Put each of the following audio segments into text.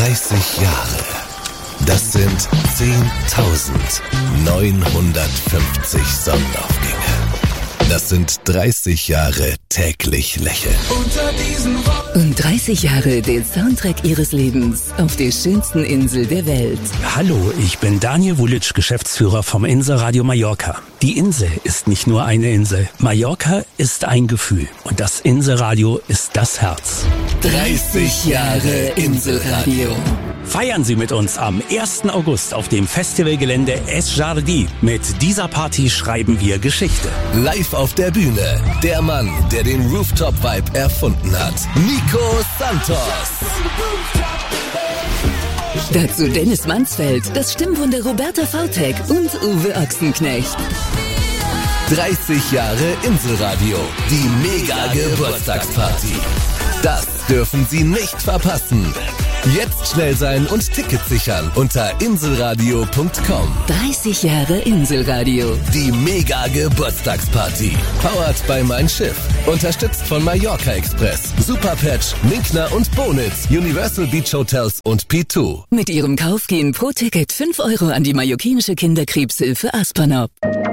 30 Jahre. Das sind 10.950 Sonnenaufgänge. Das sind 30 Jahre täglich lächeln. Und 30 Jahre den Soundtrack Ihres Lebens auf der schönsten Insel der Welt. Hallo, ich bin Daniel Wulitsch, Geschäftsführer vom Inselradio Mallorca. Die Insel ist nicht nur eine Insel. Mallorca ist ein Gefühl. Und das Inselradio ist das Herz. 30 Jahre Inselradio. Feiern Sie mit uns am 1. August auf dem Festivalgelände Es Jardí. Mit dieser Party schreiben wir Geschichte. Live auf der Bühne, der Mann, der den Rooftop-Vibe erfunden hat. Nico Santos. Dazu Dennis Mansfeld, das Stimmwunder Roberta Vautek und Uwe Ochsenknecht. 30 Jahre Inselradio, die Mega-Geburtstagsparty. Das dürfen Sie nicht verpassen. Jetzt schnell sein und Tickets sichern unter inselradio.com. 30 Jahre Inselradio. Die Mega-Geburtstagsparty. Powered by Mein Schiff. Unterstützt von Mallorca Express, Superpatch, Minkner und Bonitz, Universal Beach Hotels und P2. Mit Ihrem Kauf gehen pro Ticket 5 Euro an die mallorquinische Kinderkrebshilfe Aspernop.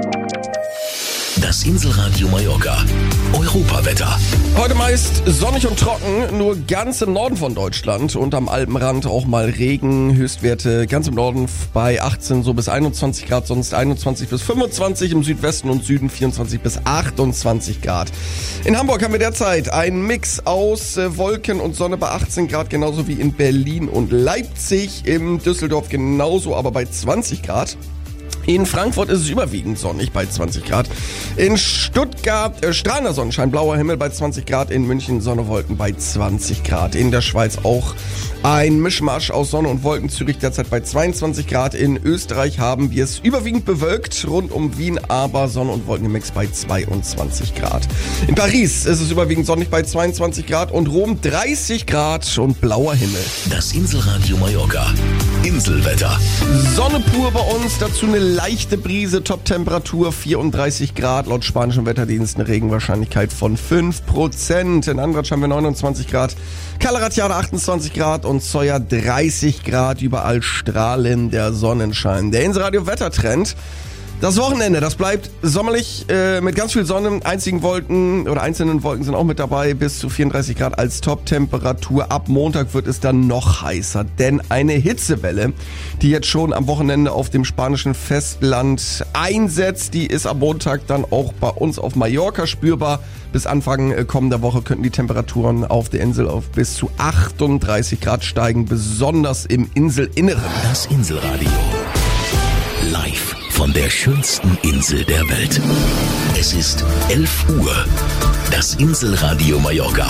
Das Inselradio Mallorca. Europawetter. Heute meist sonnig und trocken, nur ganz im Norden von Deutschland und am Alpenrand auch mal Regen. Höchstwerte ganz im Norden bei 18 so bis 21 Grad, sonst 21 bis 25, im Südwesten und Süden 24 bis 28 Grad. In Hamburg haben wir derzeit einen Mix aus Wolken und Sonne bei 18 Grad, genauso wie in Berlin und Leipzig, im Düsseldorf genauso, aber bei 20 Grad. In Frankfurt ist es überwiegend sonnig bei 20 Grad. In Stuttgart strahlender Sonnenschein, blauer Himmel bei 20 Grad. In München Sonne, Wolken bei 20 Grad. In der Schweiz auch ein Mischmasch aus Sonne und Wolken. Zürich derzeit bei 22 Grad. In Österreich haben wir es überwiegend bewölkt. Rund um Wien aber Sonne und Wolken im Mix bei 22 Grad. In Paris ist es überwiegend sonnig bei 22 Grad. Und Rom 30 Grad und blauer Himmel. Das Inselradio Mallorca. Inselwetter. Sonne pur bei uns, dazu eine leichte Brise, Top-Temperatur 34 Grad, laut spanischem Wetterdienst eine Regenwahrscheinlichkeit von 5%. In Andratsch haben wir 29 Grad, Calaratiada 28 Grad und Soja 30 Grad, überall strahlender Sonnenschein. Der Inselradio Wettertrend. Das Wochenende, das bleibt sommerlich mit ganz viel Sonne. Einzelnen Wolken sind auch mit dabei. Bis zu 34 Grad als Top-Temperatur. Ab Montag wird es dann noch heißer. Denn eine Hitzewelle, die jetzt schon am Wochenende auf dem spanischen Festland einsetzt, die ist am Montag dann auch bei uns auf Mallorca spürbar. Bis Anfang kommender Woche könnten die Temperaturen auf der Insel auf bis zu 38 Grad steigen. Besonders im Inselinneren. Das Inselradio. Live von der schönsten Insel der Welt. Es ist 11 Uhr. Das Inselradio Mallorca.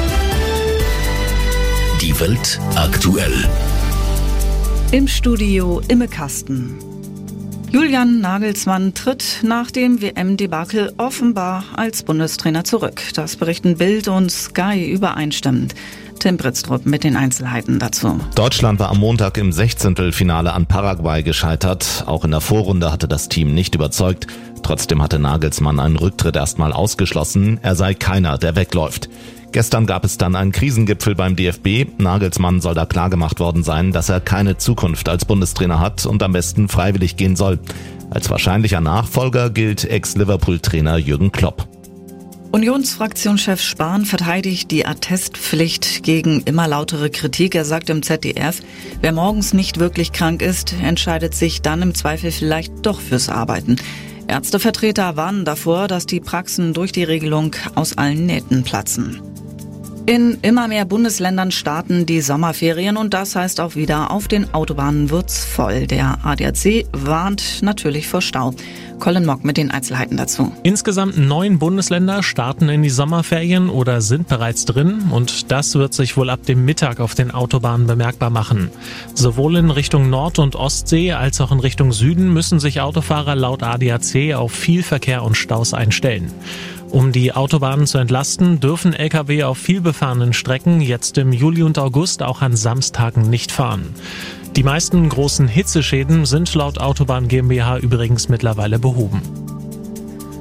Die Welt aktuell. Im Studio Imme Kasten. Julian Nagelsmann tritt nach dem WM-Debakel offenbar als Bundestrainer zurück. Das berichten Bild und Sky übereinstimmend. Tim Britztrup mit den Einzelheiten dazu. Deutschland war am Montag im 16. an Paraguay gescheitert. Auch in der Vorrunde hatte das Team nicht überzeugt. Trotzdem hatte Nagelsmann einen Rücktritt erstmal ausgeschlossen. Er sei keiner, der wegläuft. Gestern gab es dann einen Krisengipfel beim DFB. Nagelsmann soll da klargemacht worden sein, dass er keine Zukunft als Bundestrainer hat und am besten freiwillig gehen soll. Als wahrscheinlicher Nachfolger gilt Ex-Liverpool-Trainer Jürgen Klopp. Unionsfraktionschef Spahn verteidigt die Attestpflicht gegen immer lautere Kritik. Er sagt im ZDF, wer morgens nicht wirklich krank ist, entscheidet sich dann im Zweifel vielleicht doch fürs Arbeiten. Ärztevertreter warnen davor, dass die Praxen durch die Regelung aus allen Nähten platzen. In immer mehr Bundesländern starten die Sommerferien und das heißt auch wieder, auf den Autobahnen wird's voll. Der ADAC warnt natürlich vor Stau. Colin Mock mit den Einzelheiten dazu. Insgesamt 9 Bundesländer starten in die Sommerferien oder sind bereits drin und das wird sich wohl ab dem Mittag auf den Autobahnen bemerkbar machen. Sowohl in Richtung Nord- und Ostsee als auch in Richtung Süden müssen sich Autofahrer laut ADAC auf viel Verkehr und Staus einstellen. Um die Autobahnen zu entlasten, dürfen Lkw auf vielbefahrenen Strecken jetzt im Juli und August auch an Samstagen nicht fahren. Die meisten großen Hitzeschäden sind laut Autobahn GmbH übrigens mittlerweile behoben.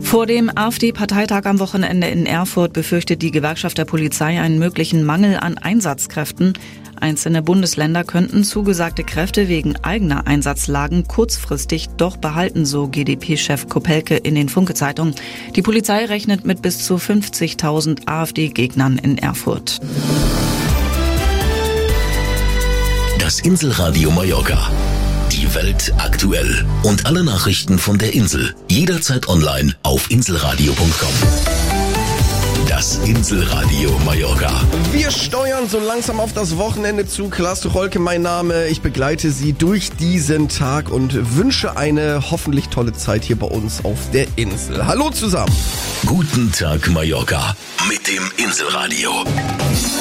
Vor dem AfD-Parteitag am Wochenende in Erfurt befürchtet die Gewerkschaft der Polizei einen möglichen Mangel an Einsatzkräften. Einzelne Bundesländer könnten zugesagte Kräfte wegen eigener Einsatzlagen kurzfristig doch behalten, so GdP-Chef Kopelke in den Funke-Zeitungen. Die Polizei rechnet mit bis zu 50.000 AfD-Gegnern in Erfurt. Das Inselradio Mallorca. Die Welt aktuell. Und alle Nachrichten von der Insel. Jederzeit online auf inselradio.com. Das Inselradio Mallorca. Wir steuern so langsam auf das Wochenende zu. Klaas Tucholke, mein Name. Ich begleite Sie durch diesen Tag und wünsche eine hoffentlich tolle Zeit hier bei uns auf der Insel. Hallo zusammen. Guten Tag Mallorca mit dem Inselradio.